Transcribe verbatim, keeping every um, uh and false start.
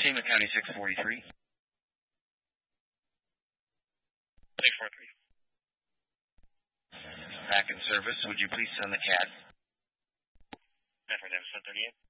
Pima County six forty-three. six forty-three. Back in service. Would you please send the C A D? Affirmative, seven thirty-eight.